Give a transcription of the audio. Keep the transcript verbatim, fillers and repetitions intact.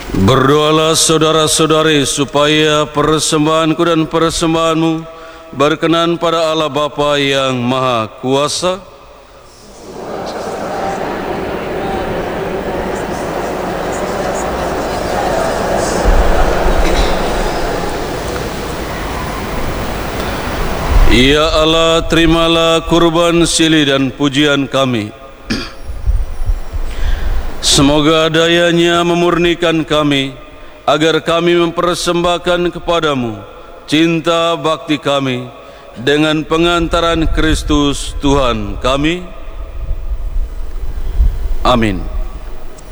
Berdoalah saudara-saudari supaya persembahanku dan persembahanmu berkenan pada Allah Bapa yang Maha Kuasa. Ya Allah, terimalah kurban silih dan pujian kami. Semoga daya-Nya memurnikan kami, agar kami mempersembahkan kepadamu cinta bakti kami dengan pengantaran Kristus Tuhan kami. Amin.